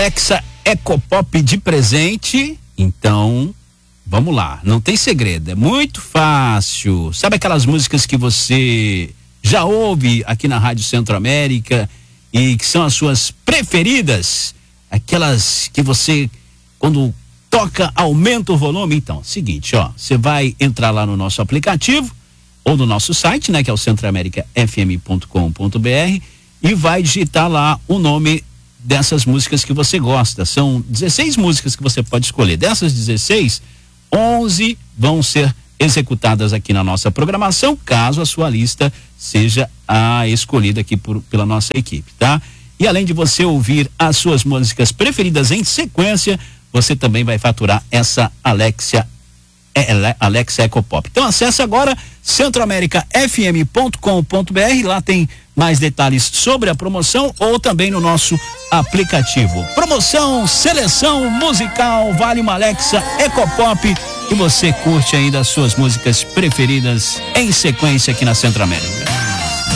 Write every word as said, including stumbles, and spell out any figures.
Alexa Ecopop de presente, então vamos lá, não tem segredo, é muito fácil. Sabe aquelas músicas que você já ouve aqui na Rádio Centro-América e que são as suas preferidas? Aquelas que você, quando toca, aumenta o volume? Então, seguinte, ó, você vai entrar lá no nosso aplicativo ou no nosso site, né, que é o centro américa f m ponto com ponto b r, e vai digitar lá o nome dessas músicas que você gosta. São dezesseis músicas que você pode escolher. Dessas dezesseis, onze vão ser executadas aqui na nossa programação, caso a sua lista seja a escolhida aqui por, pela nossa equipe, tá? E além de você ouvir as suas músicas preferidas em sequência, você também vai faturar essa Alexa Alexa Ecopop. Então acesse agora centro américa f m ponto com ponto b r, lá tem mais detalhes sobre a promoção, ou também no nosso aplicativo. Promoção, seleção musical, vale uma Alexa Ecopop e você curte ainda as suas músicas preferidas em sequência aqui na Centro América.